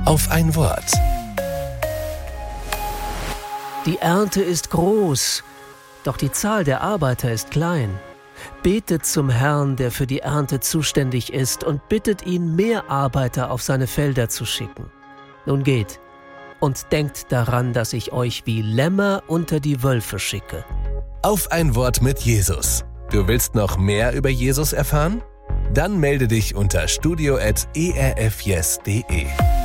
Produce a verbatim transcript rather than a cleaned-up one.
Auf ein Wort. Die Ernte ist groß, doch die Zahl der Arbeiter ist klein. Betet zum Herrn, der für die Ernte zuständig ist, und bittet ihn, mehr Arbeiter auf seine Felder zu schicken. Nun geht und denkt daran, dass ich euch wie Lämmer unter die Wölfe schicke. Auf ein Wort mit Jesus. Du willst noch mehr über Jesus erfahren? Dann melde dich unter studio at e r f yes punkt de.